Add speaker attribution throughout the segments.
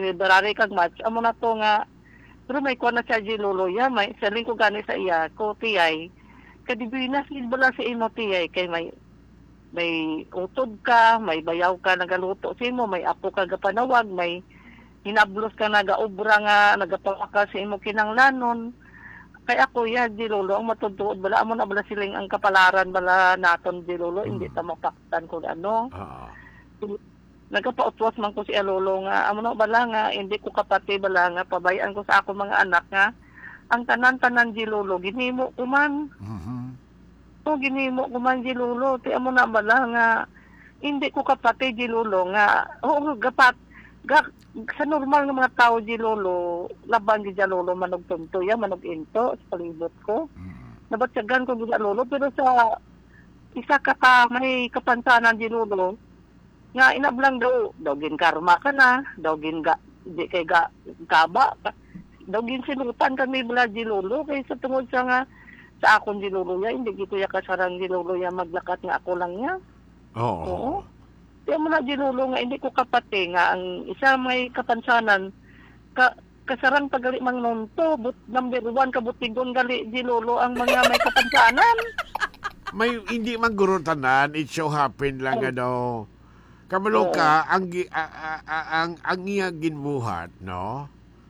Speaker 1: February kag March amo na to nga pero may kuha na siya Lolo ya may saling ko gani sa iya ko tiyay kadibinas gid bala sa imo tiyay kay may utod ka, may bayaw ka nagaluto sa imo, may apo ka gapanawag, may hinablos ka nagaobra nga nagapawaka sa imo kinanglanon. Kay ako ya di Lolo ang matutuod bala amo na bala siling ang kapalaran bala naton di Lolo hindi ta mapaktan kung ano. Nagapautwas man ko si Lolo nga amo na bala nga hindi ko kapati bala nga pabayaan ko sa ako mga anak nga ang tanan-tanan di Lolo ginhimo ko man. O ginhimo ko man di Lolo ti amo na bala nga hindi ko kapati di Lolo nga oo gapat sa normal nga mga tao di Lolo laban di Lolo manog tuntoya manog into sa palibot ko nabatyagan ko di Lolo pero sa isa ka may kapansanan di Lolo nga inablang daw gin karma ka na daw gin di kay kaba daw gin sinutan kami bala di Lolo kay sa tungod sa nga sa akong di Lolo ya hindi gito ya kasarang di Lolo ya maglakat nga ako lang ya oo. Di mo na di Lolo nga hindi ko kapati nga ang isa may kapansanan kasarang pagali mang nunto but number 1 kabutigon gali di Lolo ang mga may kapansanan.
Speaker 2: May hindi man guro tanan, it so happen lang ano. Kamalo ka ang iya ginbuhat no.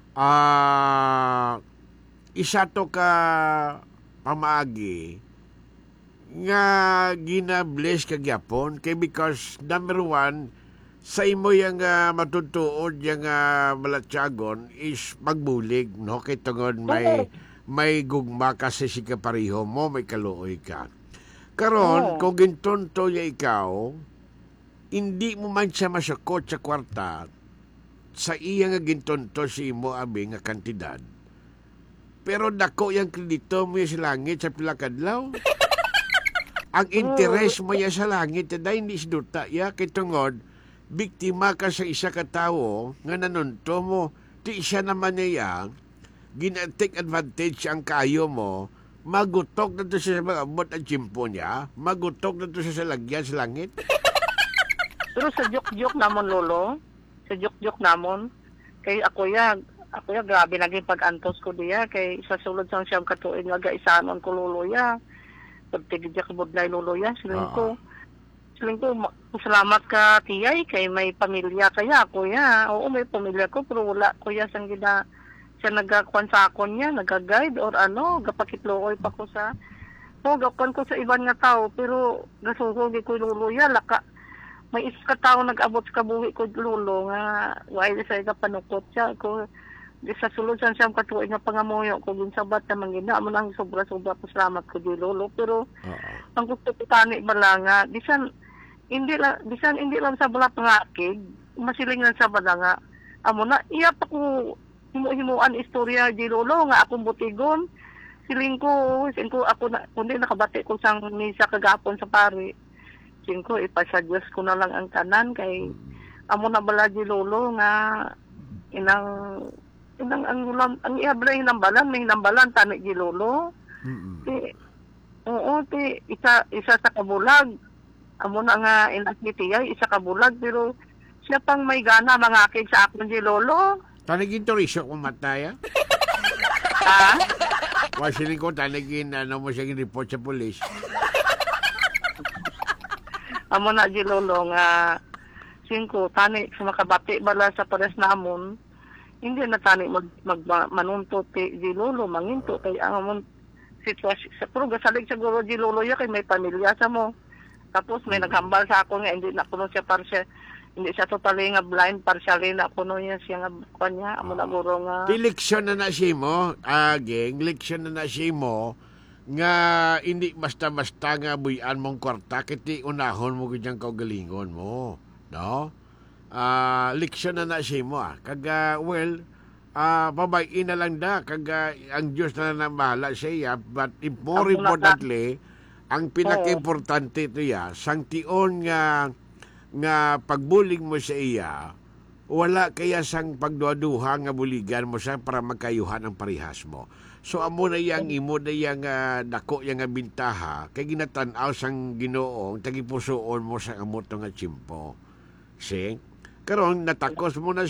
Speaker 2: Isa to ka pamaagi nga gina-bless ka gyapon kay because number 1 sa imo yang matutuod yang malatyagon is magbulig no kay tungod may gugma kasi si kapareho mo may kaluoy ka karon kung gintonto ya ikaw hindi mo man siya masakot sa kwarta sa iya nga gintonto si imo abi nga kantidad pero dako yang kredito mo sa langit sa pila kadlaw. Ang interes mo ya sa langit dahil hindi siduta ya kay tungod biktima ka sa isa ka tawo nga nanunto mo ti siya naman niya gina-take advantage ang kayo mo magutok na to siya sa mga abot ang chimpo niya magutok na to siya sa lagyan sa langit.
Speaker 1: Pero sa joke-joke namon Lolo sa joke-joke namon kay ako ya grabe naging pag-antos ko diya kay sa sulod sang siyam katuig nga gaisanon ko Lolo ya pagtigid ka budlay Lolo ya siling ko salamat ka tiyay kay may pamilya kaya ako ya oo may pamilya ko pero wala ko ya sang gina siya nagakwan sa akon niya nagaguide or ano gapakitluoy pa ko sa gakwan ko sa iban nga tao pero gasuhog ko Lolo ya laka may isa ka tao nag-abot sa kabuhi ko Lolo nga why sa ka panukot siya ko di sa sulod sa siyang katuig nga pangamuyo ko ginsabat na mangina mo nang sobra-sobra pasalamat ko di Lolo pero ang gusto ko tani bala nga bisan hindi lang sa bala pangakig masiling lang sa bala nga amo na iya pa ko himuan istorya di Lolo nga akong butigon siling ko ako na kundi nakabati ko sang misa kagapon sa pari siling ko ipasadyos ko na lang ang tanan kay amo na bala di Lolo nga ang iabla hinambalan tani di Lolo. Isa sa kabulag. Amo na nga inakitiyay isa kabulag pero siya pang may gana mangakig sa akon di Lolo.
Speaker 2: Tanigin to risyo kung mataya?
Speaker 1: Ha?
Speaker 2: Wasiling ko tanigin mo siya report sa pulis.
Speaker 1: Amo na di Lolo nga singko tani sa makabati bala sa pares namon. Hindi na tani manunto di Lolo manginto kay ang amon sitwasyon sa pero gasalig siguro di Lolo ya kay may pamilya sa mo tapos may naghambal sa ako nga hindi na kuno siya parsya hindi siya totally nga blind partially na kuno siya nga kanya amo na guro nga
Speaker 2: leksyon na siya mo leksyon na siya mo nga hindi basta-basta nga buyan mong kwarta kiti unahon mo ganyang kaugalingon mo no leksyon na siya mo kaga babayin na lang da kaga ang Diyos na bahala siya but more importantly ang pinaka-importante ito ya sang tion nga pagbulig mo sa iya wala kaya sang pagduaduha nga buligan mo sa para magkayuhan ang parihas mo so amo na yang imo na yang dako yang bintaha kay ginatan-aw sang Ginoong tagipusoon mo sa amo nga chimpo see karon natakos mo na